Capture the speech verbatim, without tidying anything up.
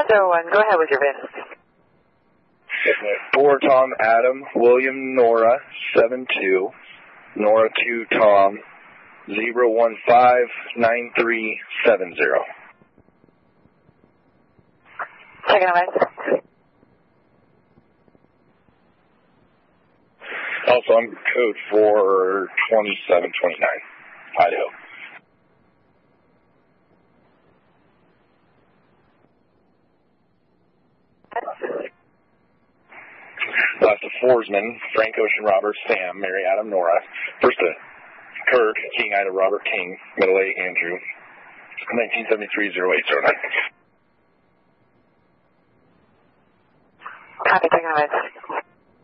zero one, go ahead with your V I N. four Tom Adam, William Nora, seven two, Nora two Tom, zero one five nine three seven zero. Second advice. Also, I'm code for twenty-seven twenty-nine, Idaho. Last to Forsman, Frank Ocean Robert, Sam, Mary Adam Nora. First to Kirk, King Ida Robert King, Middle A Andrew, nineteen seventy-three oh eight oh nine. Copy, second advice.